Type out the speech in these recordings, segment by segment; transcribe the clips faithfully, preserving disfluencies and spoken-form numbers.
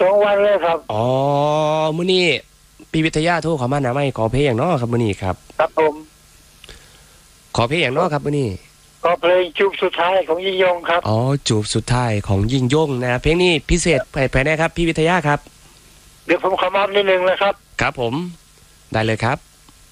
สองวันเลยครับอ๋อมื้อนี้พี่วิทยาโทรเข้ามาหนาไม่ขอเพลงอย่างน้อครับมื้อนี้ครับครับผมขอเพลงอย่างน้อครับมื้อนี้ก็เพลงจูบสุดท้ายของยิ่งยงครับอ๋อจูบสุดท้ายของยิ่งยงนะเพลงนี้พิเศษแผ่ๆนะครับพี่วิทยาครับเดี๋ยวผมขอมอบนิดนึงนะครับครับผมได้เลยครับ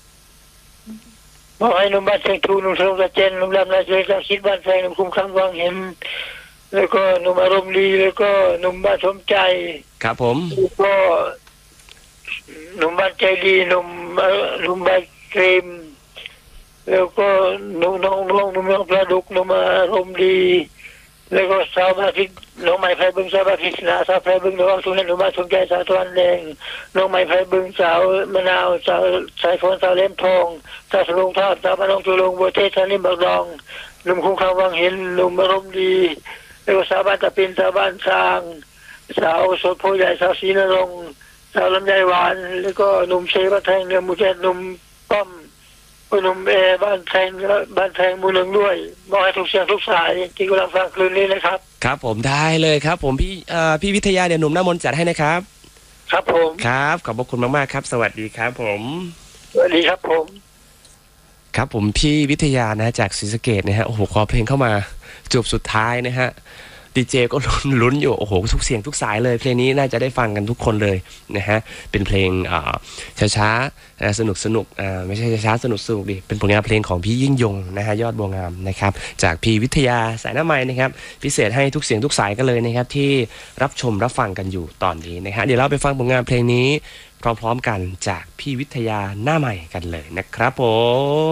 บอกให้หนุ่มบ้านเชียงทูหนุ่มสรงตะเจนหนุ่มลำนาเชียงคิดบ้านแฟงหนุ่มคุ้มคำวางเห็นแล้วก็หนุ่มอารมณ์ดีแล้วก็หนุ่มบ้านสมใจครับผมแล้วก็หนุ่มบ้านใจดีหนุ่มหนุ่มบ้านเกรมแล้วก็หนุ่มน้องน้องหนุ่มน้องปลาดุกหนุ่มอารมณ์ดีแล้วก็สาวบ้านที่น้องไม้ไฟบึงสาวบ้านพิษณาสาวไฟบึงน้องสุนันหนุ่มบ้านสมใจสาวตะวันแดงน้องไม้ไฟบึงสาวมะนาวสาวสายฝนสาวเล่มทองสาวสลงทอดสาวบ้านน้องจุลงบัวเทศสาวนิ่มบักดองหนุ่มคุ้มคำวางเห็นหนุ่มอารมณ์ดีแล้วก็สาวบ้านตะปินสาวบ้านสร้างสาวสดโพใหญ่สาวศรีนรงค์สาวลำไยหวานแล้วก็หนุ่มเชบ้านแทงเนื้อหมูแจกหนุ่มป้อมหนุ่มเอบ้านแทงบ้านแทงมูลหนึ่งด้วยมองให้ทุกเสียงทุกสายที่กำลังฟังคืนนี้นะครับครับผมได้เลยครับผมพี่พี่วิทยาเดี๋ยวหนุ่มหน้ามนจัดให้นะครับครับผมครับขอบพระคุณมากๆครับสวัสดีครับผมสวัสดีครับผมครับผมพี่วิทยานะจากศรีสะเกษนะฮะโอ้โหขอเพลงเข้ามาจูบสุดท้ายนะฮะดีเจก็ลุ้นอยู่โอ้โหทุกเสียงทุกสายเลยเพลงนี้น่าจะได้ฟังกันทุกคนเลยนะฮะเป็นเพลงช้าๆสนุกสนุกไม่ใช่ช้าๆสนุกสนุกดิเป็นผลงานเพลงของพี่ยิ่งยงนะฮะยอดบัวงามนะครับจากพี่วิทยาสายหน้าไม้นะครับพิเศษให้ทุกเสียงทุกสายกันเลยนะครับที่รับชมรับฟังกันอยู่ตอนนี้นะฮะเดี๋ยวเราไปฟังผลงานเพลงนี้พร้อมๆกันจากพี่วิทยาหน้าใหม่กันเลยนะครับผม